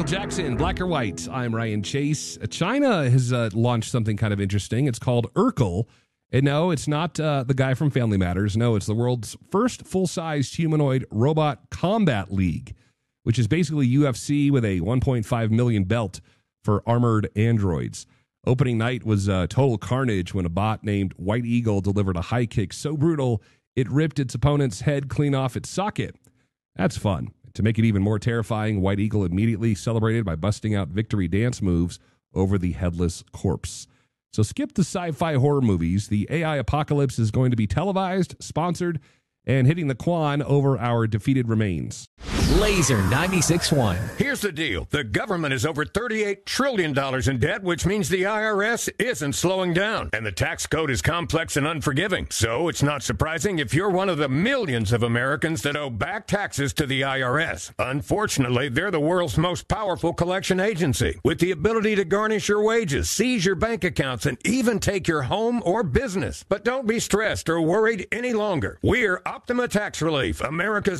Michael Jackson, Black or White. I'm Ryan Chase. China has launched something kind of interesting. It's called Urkel. And no, it's not the guy from Family Matters. No, it's the world's first full-sized humanoid robot combat league, which is basically UFC with a 1.5 million belt for armored androids. Opening night was total carnage when a bot named White Eagle delivered a high kick so brutal it ripped its opponent's head clean off its socket. That's fun. To make it even more terrifying, White Eagle immediately celebrated by busting out victory dance moves over the headless corpse. So skip the sci-fi horror movies. The AI apocalypse is going to be televised, sponsored, and hitting the Quan over our defeated remains. Laser 96.1. Here's the deal. The government is over $38 trillion in debt, which means the IRS isn't slowing down. And the tax code is complex and unforgiving. So it's not surprising if you're one of the millions of Americans that owe back taxes to the IRS. Unfortunately, they're the world's most powerful collection agency, with the ability to garnish your wages, seize your bank accounts, and even take your home or business. But don't be stressed or worried any longer. We're Optima Tax Relief, America's